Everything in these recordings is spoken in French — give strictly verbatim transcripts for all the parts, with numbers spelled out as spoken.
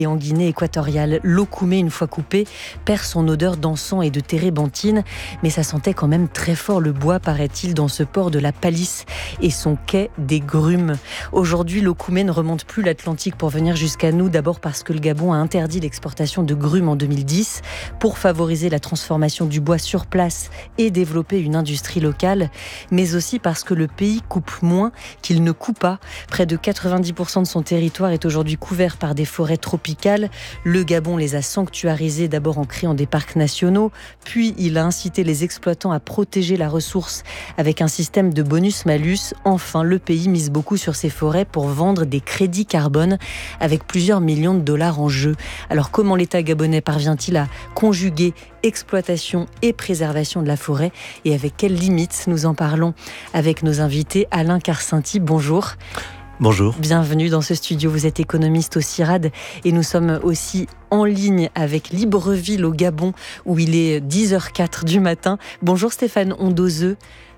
Et en Guinée équatoriale, l'Okoumé, une fois coupé, perd son odeur d'encens et de térébenthine, mais ça sentait quand même très fort le bois, paraît-il, dans ce port de la Palisse et son quai des Grumes. Aujourd'hui, l'Okoumé ne remonte plus l'Atlantique pour venir jusqu'à nous, d'abord parce que le Gabon a interdit l'exportation de grumes en deux mille dix pour favoriser la transformation du bois sur place et développer une industrie locale, mais aussi parce que le pays coupe moins qu'il ne coupa. Près de quatre-vingt-dix pour cent de son territoire est aujourd'hui couvert par des forêts tropicales. Le Gabon les a sanctuarisés d'abord en créant des parcs nationaux, puis il a incité les exploitants à protéger la ressource avec un système de bonus-malus. Enfin, le pays mise beaucoup sur ses forêts pour vendre des crédits carbone avec plusieurs millions de dollars en jeu. Alors comment l'État gabonais parvient-il à conjuguer exploitation et préservation de la forêt et avec quelles limites? Nous en parlons avec nos invités. Alain Karcinti, bonjour. Bonjour. Bienvenue dans ce studio. Vous êtes économiste au CIRAD et nous sommes aussi en ligne avec Libreville au Gabon où il est dix heures zéro quatre du matin. Bonjour Stéphane Ondozeux.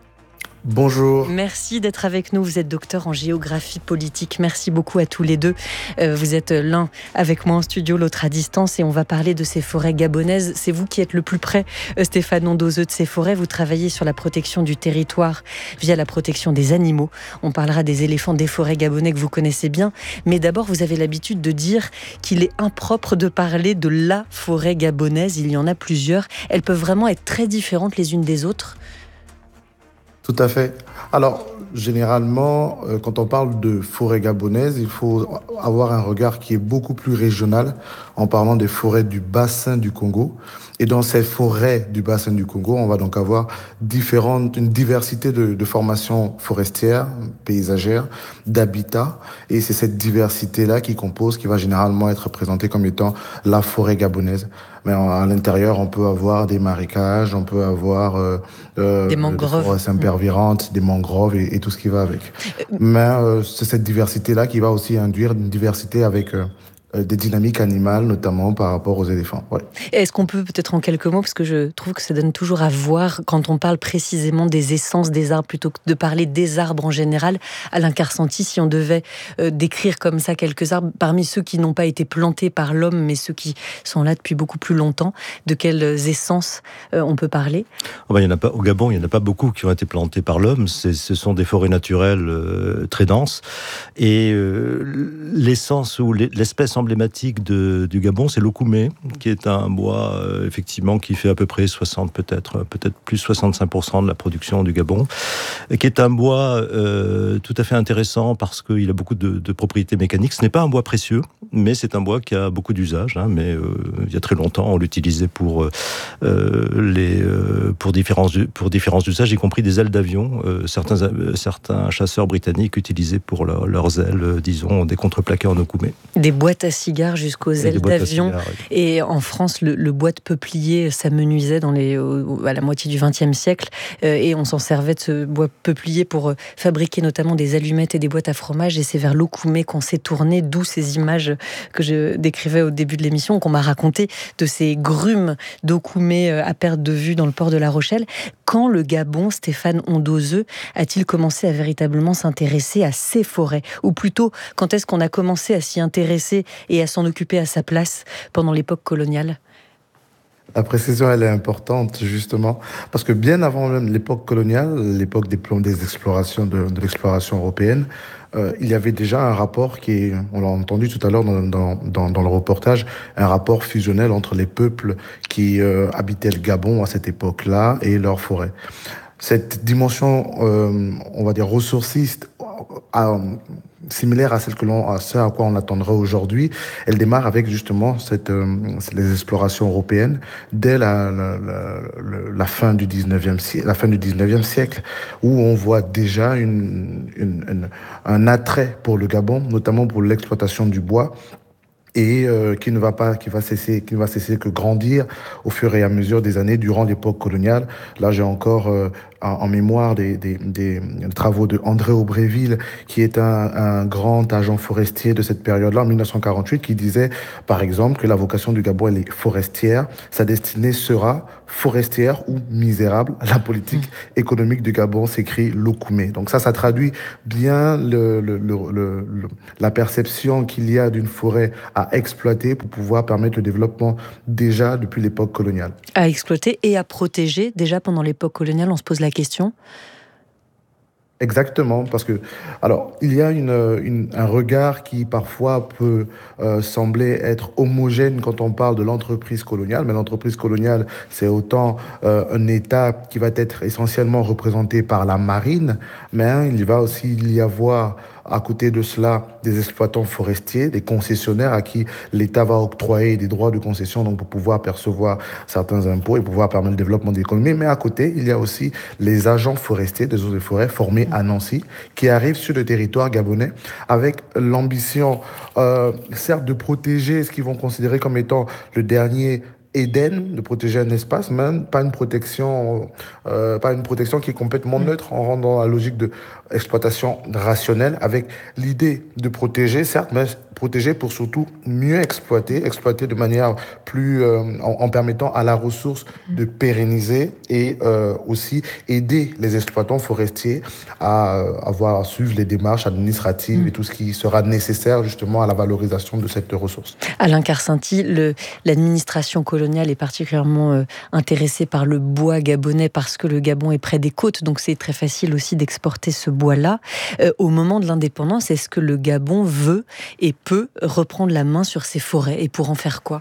Bonjour. Merci d'être avec nous. Vous êtes docteur en géographie politique. Merci beaucoup à tous les deux. Euh, vous êtes l'un avec moi en studio, l'autre à distance et on va parler de ces forêts gabonaises. C'est vous qui êtes le plus près, euh, Stéphane Ondozeux, de ces forêts. Vous travaillez sur la protection du territoire via la protection des animaux. On parlera des éléphants des forêts gabonais que vous connaissez bien. Mais d'abord, vous avez l'habitude de dire qu'il est impropre de parler de la forêt gabonaise. Il y en a plusieurs. Elles peuvent vraiment être très différentes les unes des autres. Tout à fait. Alors, généralement, euh, quand on parle de forêt gabonaise, il faut avoir un regard qui est beaucoup plus régional en parlant des forêts du bassin du Congo. Et dans ces forêts du bassin du Congo, on va donc avoir différentes, une diversité de, de formations forestières, paysagères, d'habitats. Et c'est cette diversité-là qui compose, qui va généralement être présentée comme étant la forêt gabonaise. Mais à l'intérieur, on peut avoir des marécages, on peut avoir euh, euh, des mangroves, des forêts impervirantes, des mangroves et, et tout ce qui va avec. Mais euh, c'est cette diversité-là qui va aussi induire une diversité avec euh, des dynamiques animales, notamment par rapport aux éléphants. Ouais. Est-ce qu'on peut peut-être en quelques mots, parce que je trouve que ça donne toujours à voir quand on parle précisément des essences des arbres, plutôt que de parler des arbres en général. Alain Karcinti, si on devait euh, décrire comme ça quelques arbres, parmi ceux qui n'ont pas été plantés par l'homme, mais ceux qui sont là depuis beaucoup plus longtemps, de quelles essences euh, on peut parler? Oh ben, il y en a pas, au Gabon, il n'y en a pas beaucoup qui ont été plantés par l'homme. C'est, ce sont des forêts naturelles euh, très denses. Et euh, l'essence ou l'espèce emblématique de, du Gabon, c'est l'Okoumé, qui est un bois euh, effectivement qui fait à peu près soixante, peut-être, peut-être plus soixante-cinq pour cent de la production du Gabon, qui est un bois euh, tout à fait intéressant parce qu'il a beaucoup de, de propriétés mécaniques. Ce n'est pas un bois précieux, mais c'est un bois qui a beaucoup d'usages. Hein, mais euh, il y a très longtemps, on l'utilisait pour euh, les euh, pour différents pour différents usages, y compris des ailes d'avion. Euh, certains euh, certains chasseurs britanniques utilisaient pour leur, leurs ailes, euh, disons, des contreplaqués en Okoumé. Des boîtes à cigares jusqu'aux ailes d'avion. Cigares, oui. Et en France, le, le bois de peuplier s'amenuisait dans les, à la moitié du vingtième siècle. Euh, et on s'en servait de ce bois peuplier pour fabriquer notamment des allumettes et des boîtes à fromage. Et c'est vers l'Okoumé qu'on s'est tourné, d'où ces images que je décrivais au début de l'émission, qu'on m'a raconté de ces grumes d'Okoumé à perte de vue dans le port de La Rochelle. Quand le Gabon, Stéphane Ondozeux, a-t-il commencé à véritablement s'intéresser à ces forêts? Ou plutôt, quand est-ce qu'on a commencé à s'y intéresser et à s'en occuper à sa place pendant l'époque coloniale? La précision, elle est importante, justement, parce que bien avant même l'époque coloniale, l'époque des, des explorations, de, de l'exploration européenne, euh, il y avait déjà un rapport qui est, on l'a entendu tout à l'heure dans, dans, dans, dans le reportage, un rapport fusionnel entre les peuples qui euh, habitaient le Gabon à cette époque-là et leurs forêts. Cette dimension, euh, on va dire, ressourciste, à, similaire à celle que l'on, à ce à quoi on attendrait aujourd'hui, elle démarre avec justement cette, euh, les explorations européennes dès la, la, la, la fin du dix-neuvième siècle, la fin du dix-neuvième siècle, où on voit déjà une, une, une, un attrait pour le Gabon, notamment pour l'exploitation du bois, et euh, qui ne va pas, qui va cesser, qui ne va cesser que grandir au fur et à mesure des années durant l'époque coloniale. Là, j'ai encore euh, en, en mémoire des, des, des travaux de André Aubréville, qui est un, un grand agent forestier de cette période-là, en dix-neuf cent quarante-huit, qui disait, par exemple, que la vocation du Gabon, elle est forestière. Sa destinée sera forestière ou misérable. La politique mmh. économique du Gabon s'écrit l'Okoumé. Donc ça, ça traduit bien le, le, le, le, le, la perception qu'il y a d'une forêt à à exploiter pour pouvoir permettre le développement déjà depuis l'époque coloniale. À exploiter et à protéger. Déjà pendant l'époque coloniale, on se pose la question. Exactement, parce que, alors, il y a une, une, un regard qui parfois peut euh, sembler être homogène quand on parle de l'entreprise coloniale, mais l'entreprise coloniale, c'est autant euh, un État qui va être essentiellement représenté par la marine, mais hein, il va aussi y avoir à côté de cela des exploitants forestiers, des concessionnaires à qui l'État va octroyer des droits de concession donc pour pouvoir percevoir certains impôts et pouvoir permettre le développement de l'économie. Mais à côté, il y a aussi les agents forestiers des eaux et forêts formés à Nancy qui arrivent sur le territoire gabonais avec l'ambition, euh, certes, de protéger ce qu'ils vont considérer comme étant le dernier Éden, de protéger un espace, même pas une protection, euh, pas une protection qui est complètement neutre en rendant la logique de exploitation rationnelle, avec l'idée de protéger, certes, mais protéger pour surtout mieux exploiter, exploiter de manière plus, euh, en, en permettant à la ressource de pérenniser et euh, aussi aider les exploitants forestiers à euh, avoir à suivre les démarches administratives et tout ce qui sera nécessaire justement à la valorisation de cette ressource. Alain Karsenty, le, l'administration coloniale est particulièrement euh, intéressée par le bois gabonais parce que le Gabon est près des côtes, donc c'est très facile aussi d'exporter ce bois-là. Euh, au moment de l'indépendance, est-ce que le Gabon veut et peut reprendre la main sur ses forêts et pour en faire quoi ?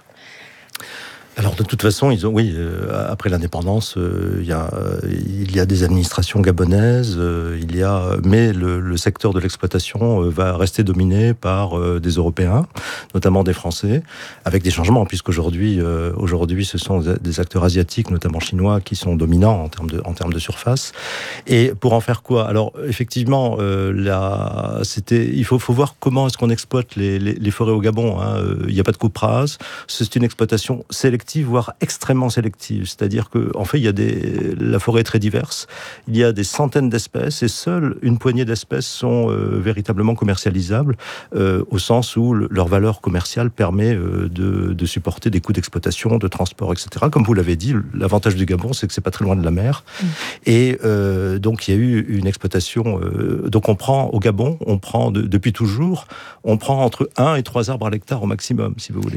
Alors de toute façon, ils ont, oui, euh, après l'indépendance, euh, il y a, euh, il y a des administrations gabonaises, euh, il y a, mais le, le secteur de l'exploitation euh, va rester dominé par euh, des Européens, notamment des Français, avec des changements, puisqu'aujourd'hui, euh, aujourd'hui, ce sont des acteurs asiatiques, notamment chinois, qui sont dominants en termes de, en termes de surface. Et pour en faire quoi ? Alors effectivement, euh, là, c'était, il faut, faut voir comment est-ce qu'on exploite les, les, les forêts au Gabon. Hein. Il n'y a pas de coupe rase, c'est une exploitation sélective, voire extrêmement sélective. C'est-à-dire que, en fait, il y a des, la forêt est très diverse. Il y a des centaines d'espèces et seule une poignée d'espèces sont euh, véritablement commercialisables euh, au sens où le, leur valeur commerciale permet euh, de, de supporter des coûts d'exploitation, de transport, et cetera. Comme vous l'avez dit, l'avantage du Gabon, c'est que c'est pas très loin de la mer. Mmh. Et euh, donc, il y a eu une exploitation. Euh, donc, on prend au Gabon, on prend de, depuis toujours, on prend entre un et trois arbres à l'hectare au maximum, si vous voulez.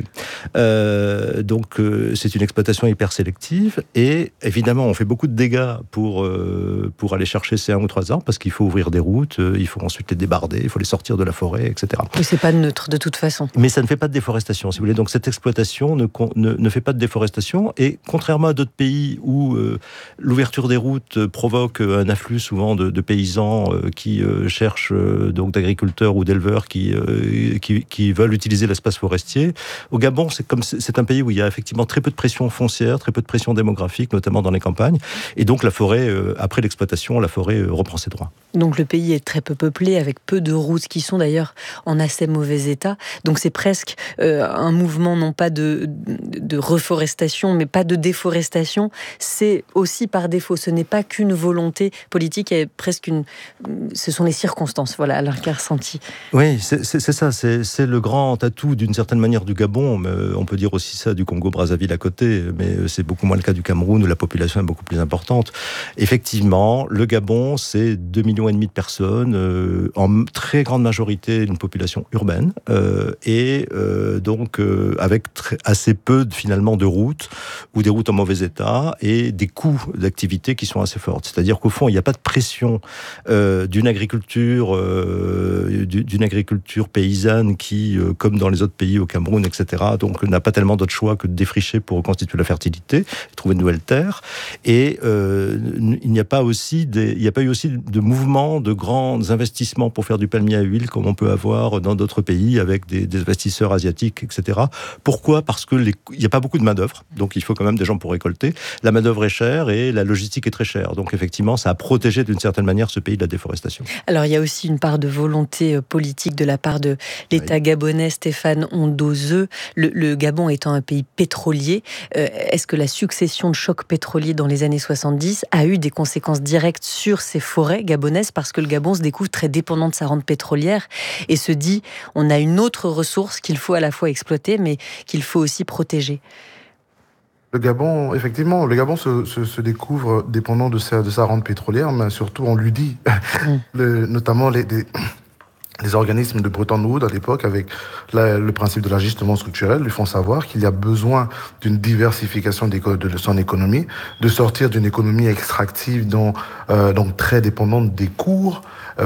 Euh, donc, euh, c'est une exploitation hyper sélective et évidemment on fait beaucoup de dégâts pour, euh, pour aller chercher ces un ou trois arbres parce qu'il faut ouvrir des routes, euh, il faut ensuite les débarder, il faut les sortir de la forêt, et cetera. Mais c'est pas neutre de toute façon. Mais ça ne fait pas de déforestation, si vous voulez. Donc cette exploitation ne, ne, ne fait pas de déforestation et contrairement à d'autres pays où euh, l'ouverture des routes provoque un afflux souvent de, de paysans euh, qui euh, cherchent euh, donc d'agriculteurs ou d'éleveurs qui, euh, qui, qui veulent utiliser l'espace forestier, au Gabon c'est comme c'est un pays où il y a effectivement très peu de pression foncière, très peu de pression démographique, notamment dans les campagnes. Et donc la forêt, euh, après l'exploitation, la forêt euh, reprend ses droits. Donc le pays est très peu peuplé, avec peu de routes qui sont d'ailleurs en assez mauvais état. Donc c'est presque euh, un mouvement, non pas de, de reforestation, mais pas de déforestation. C'est aussi par défaut. Ce n'est pas qu'une volonté politique, il y a presque une... Ce sont les circonstances, voilà, Alain Karsenty. Oui, c'est, c'est, c'est ça. C'est, c'est le grand atout, d'une certaine manière, du Gabon. Mais on peut dire aussi ça du Congo-Brazzaville à côté, mais c'est beaucoup moins le cas du Cameroun où la population est beaucoup plus importante. Effectivement, le Gabon, c'est deux millions et demi de personnes, euh, en très grande majorité une population urbaine, euh, et euh, donc euh, avec très, assez peu finalement de routes ou des routes en mauvais état et des coûts d'activité qui sont assez fortes. C'est-à-dire qu'au fond, il n'y a pas de pression euh, d'une agriculture, euh, d'une agriculture paysanne qui, euh, comme dans les autres pays au Cameroun, et cetera, donc n'a pas tellement d'autres choix que de défricher pour reconstituer la fertilité, trouver de nouvelles terres. Et euh, il n'y a pas aussi des, il n'y a pas eu aussi de mouvements, de grands investissements pour faire du palmier à huile comme on peut avoir dans d'autres pays avec des, des investisseurs asiatiques, et cetera. Pourquoi ? Parce que les, il n'y a pas beaucoup de main d'œuvre, donc il faut quand même des gens pour récolter. La main d'œuvre est chère et la logistique est très chère. Donc effectivement, ça a protégé d'une certaine manière ce pays de la déforestation. Alors il y a aussi une part de volonté politique de la part de l'État oui. gabonais, Stéphane Ondozeux. Le, le Gabon étant un pays pétrolier, euh, est-ce que la succession de chocs pétroliers dans les années soixante-dix a eu des conséquences directes sur ces forêts gabonaises parce que le Gabon se découvre très dépendant de sa rente pétrolière et se dit on a une autre ressource qu'il faut à la fois exploiter mais qu'il faut aussi protéger? Le Gabon, effectivement, le Gabon se, se, se découvre dépendant de sa, de sa rente pétrolière, mais surtout on lui dit, mmh. le, notamment les... les Les organismes de Bretton Woods à l'époque, avec la, le principe de l'ajustement structurel, lui font savoir qu'il y a besoin d'une diversification de son économie, de sortir d'une économie extractive, dont, euh, donc très dépendante des cours,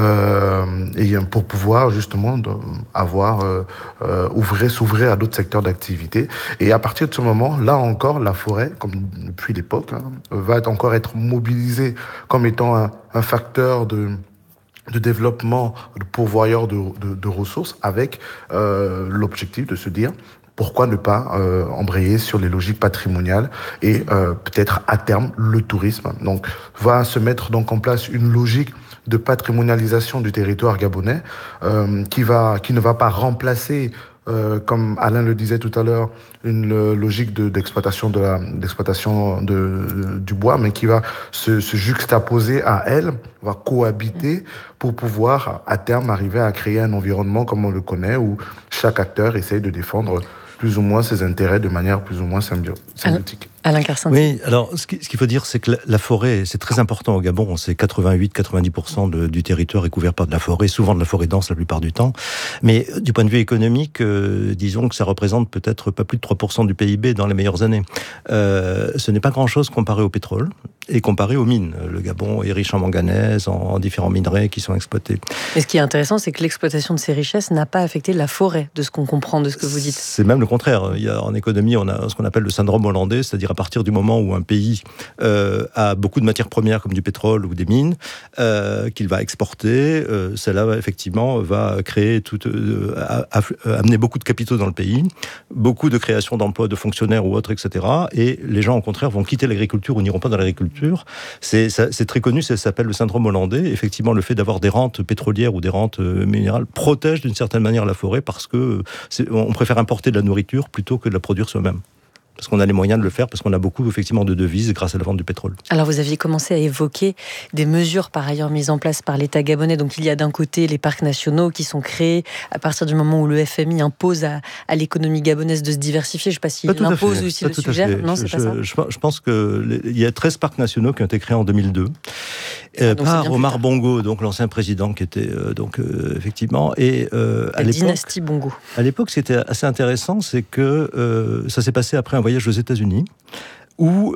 euh, et pour pouvoir justement de, avoir euh, euh, ouvrir, s'ouvrir à d'autres secteurs d'activité. Et à partir de ce moment, là encore, la forêt, comme depuis l'époque, hein, va encore être mobilisée comme étant un, un facteur de de développement, de pourvoyeur de, de, de ressources, avec euh, l'objectif de se dire pourquoi ne pas euh, embrayer sur les logiques patrimoniales et euh, peut-être à terme le tourisme. Donc va se mettre donc en place une logique de patrimonialisation du territoire gabonais euh, qui va qui ne va pas remplacer Euh, comme Alain le disait tout à l'heure, une euh, logique de, d'exploitation de la, d'exploitation de, de, du bois, mais qui va se, se juxtaposer à elle, va cohabiter pour pouvoir à terme arriver à créer un environnement comme on le connaît, où chaque acteur essaye de défendre plus ou moins ses intérêts de manière plus ou moins symbio- symbiotique. Alain Carcenti. Oui, alors ce qu'il faut dire, c'est que la, la forêt, c'est très important au Gabon. C'est quatre-vingt-huit à quatre-vingt-dix pour cent de, du territoire est couvert par de la forêt, souvent de la forêt dense la plupart du temps. Mais du point de vue économique, euh, disons que ça représente peut-être pas plus de trois pour cent du P I B dans les meilleures années. Euh, ce n'est pas grand-chose comparé au pétrole et comparé aux mines. Le Gabon est riche en manganèse, en, en différents minerais qui sont exploités. Et ce qui est intéressant, c'est que l'exploitation de ces richesses n'a pas affecté la forêt, de ce qu'on comprend de ce que vous dites. C'est même le contraire. Il y a, en économie, on a ce qu'on appelle le syndrome hollandais, c'est-à-dire à partir du moment où un pays euh, a beaucoup de matières premières comme du pétrole ou des mines, euh, qu'il va exporter, euh, cela effectivement va créer tout, euh, à, à, amener beaucoup de capitaux dans le pays, beaucoup de création d'emplois de fonctionnaires ou autres, et cetera. Et les gens, au contraire, vont quitter l'agriculture ou n'iront pas dans l'agriculture. C'est, ça, c'est très connu, ça s'appelle le syndrome hollandais. Effectivement, le fait d'avoir des rentes pétrolières ou des rentes minérales protège d'une certaine manière la forêt parce que c'est, on préfère importer de la nourriture plutôt que de la produire soi-même. Parce qu'on a les moyens de le faire, parce qu'on a beaucoup effectivement de devises grâce à la vente du pétrole. Alors vous aviez commencé à évoquer des mesures par ailleurs mises en place par l'État gabonais. Donc il y a d'un côté les parcs nationaux qui sont créés à partir du moment où le F M I impose à, à l'économie gabonaise de se diversifier. Je ne sais pas s'il l'impose ou s'il le suggère. Non, c'est je, pas ça. Je, je pense qu'il y a treize parcs nationaux qui ont été créés en deux mille deux. Euh, par Omar Bongo, donc l'ancien président qui était euh, donc euh, effectivement et euh, à la l'époque, dynastie Bongo. À l'époque, c'était assez intéressant, c'est que euh, ça s'est passé après un voyage aux États-Unis, où,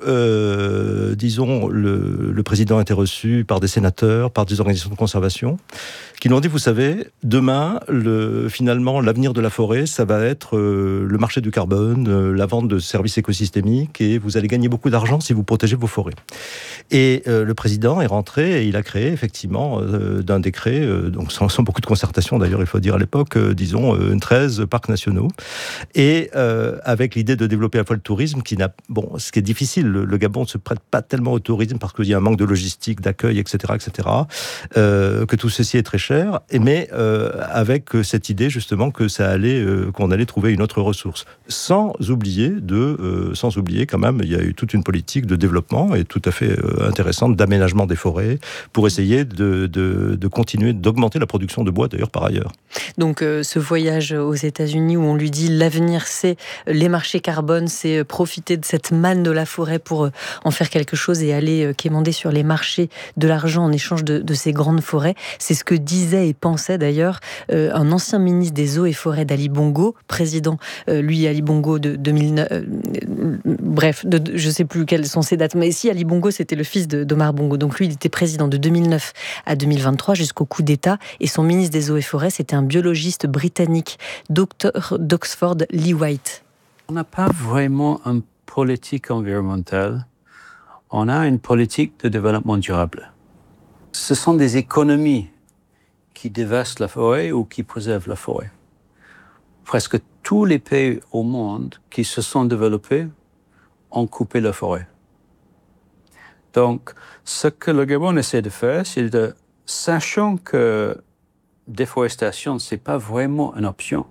euh, disons, le, le président a été reçu par des sénateurs, par des organisations de conservation, qui l'ont dit, vous savez, demain, le, finalement, l'avenir de la forêt, ça va être euh, le marché du carbone, euh, la vente de services écosystémiques, et vous allez gagner beaucoup d'argent si vous protégez vos forêts. Et euh, le président est rentré et il a créé, effectivement, euh, d'un décret, euh, donc sans, sans beaucoup de concertation, d'ailleurs, il faut dire à l'époque, euh, disons, euh, treize parcs nationaux, et euh, avec l'idée de développer à la fois le tourisme, qui n'a, bon, ce qui est difficile, le, le Gabon ne se prête pas tellement au tourisme parce qu'il y a un manque de logistique, d'accueil, et cetera, et cetera, euh, que tout ceci est très cher, mais euh, avec cette idée justement que ça allait, euh, qu'on allait trouver une autre ressource, sans oublier de, euh, sans oublier quand même, il y a eu toute une politique de développement et tout à fait euh, intéressante d'aménagement des forêts pour essayer de, de, de continuer d'augmenter la production de bois d'ailleurs par ailleurs. Donc euh, ce voyage aux États-Unis où on lui dit l'avenir c'est les marchés carbone, c'est profiter de cette manne de la forêt pour en faire quelque chose et aller quémander sur les marchés de l'argent en échange de, de ces grandes forêts. C'est ce que disait et pensait d'ailleurs euh, un ancien ministre des Eaux et Forêts d'Ali Bongo, président, euh, lui Ali Bongo de deux mille neuf, euh, bref, de, de, je ne sais plus quelles sont ses dates, mais si Ali Bongo c'était le fils de, d'Omar Bongo, donc lui il était président de deux mille neuf à deux mille vingt-trois jusqu'au coup d'État, et son ministre des Eaux et Forêts c'était un biologiste britannique, docteur d'Oxford, Lee White. On n'a pas vraiment une politique environnementale, on a une politique de développement durable. Ce sont des économies qui dévastent la forêt ou qui préservent la forêt. Presque tous les pays au monde qui se sont développés ont coupé la forêt. Donc, ce que le Gabon essaie de faire, c'est de, sachant que déforestation, c'est pas vraiment une option,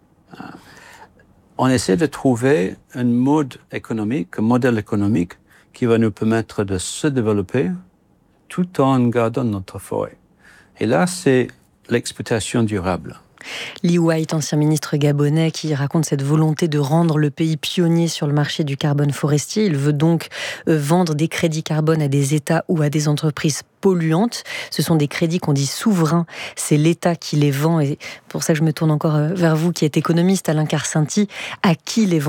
on essaie de trouver un mode économique, un modèle économique qui va nous permettre de se développer tout en gardant notre forêt. Et là, c'est l'exploitation durable. Lee White, ancien ministre gabonais, qui raconte cette volonté de rendre le pays pionnier sur le marché du carbone forestier. Il veut donc euh, vendre des crédits carbone à des États ou à des entreprises polluantes. Ce sont des crédits qu'on dit souverains. C'est l'État qui les vend. Et pour ça que je me tourne encore vers vous, qui êtes économiste, Alain Karsinti. À qui les vend-il ?